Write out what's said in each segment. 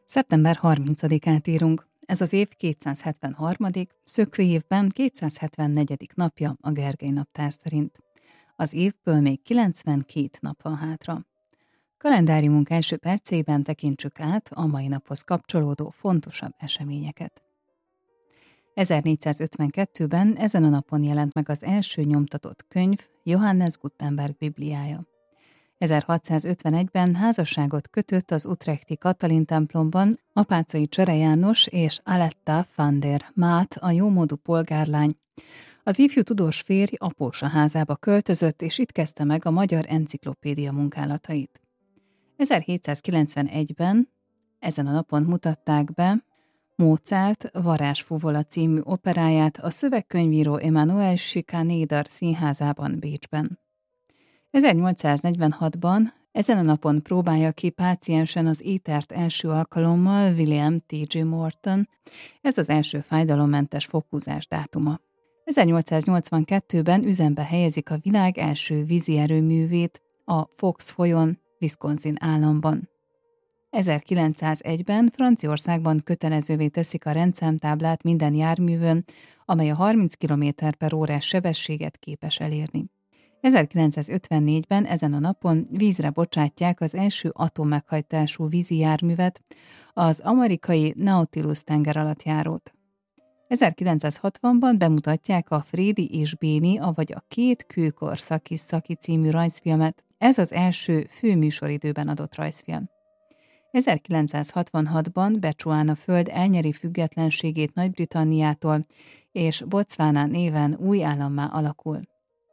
Szeptember 30-át írunk. Ez az év 273., szökő évben 274. napja a Gergely naptár szerint. Az évből még 92 nap van hátra. Kalendáriumunk első percében tekintsük át a mai naphoz kapcsolódó fontosabb eseményeket. 1452-ben ezen a napon jelent meg az első nyomtatott könyv, Johannes Gutenberg Bibliája. 1651-ben házasságot kötött az utrechti Katalin templomban Apáczai Csere János és Aletta van der Maat, a jómódú polgárlány. Az ifjú tudós férj apósa házába költözött, és itt kezdte meg a magyar enciklopédia munkálatait. 1791-ben ezen a napon mutatták be Mozart Varázsfuvola című operáját a szövegkönyvíró Emanuel Schikaneder színházában Bécsben. 1846-ban ezen a napon próbálja ki páciensen az étert első alkalommal William T.G. Morton, ez az első fájdalommentes fokhúzás dátuma. 1882-ben üzembe helyezik a világ első vízi erőművét a Fox folyón, Wisconsin államban. 1901-ben Franciaországban kötelezővé teszik a rendszámtáblát minden járművön, amely a 30 km/h sebességet képes elérni. 1954-ben ezen a napon vízre bocsátják az első atommeghajtású vízi járművet, az amerikai Nautilus tengeralattjárót. 1960-ban bemutatják a Frédi és Béni, avagy a két kőkor Szaki című rajzfilmet, ez az első főműsoridőben adott rajzfilm. 1966-ban Bechuana föld elnyeri függetlenségét Nagy-Britanniától, és Botswana néven új állammá alakul.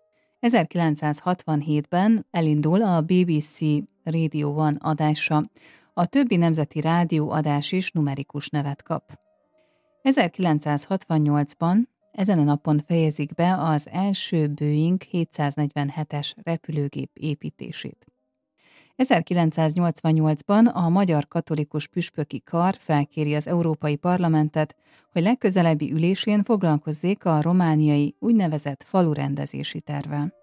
1967-ben elindul a BBC Radio One adása, a többi nemzeti rádióadás is numerikus nevet kap. 1968-ban ezen a napon fejezik be az első Boeing 747-es repülőgép építését. 1988-ban a Magyar Katolikus Püspöki Kar felkéri az Európai Parlamentet, hogy legközelebbi ülésén foglalkozzék a romániai úgynevezett falurendezési tervvel.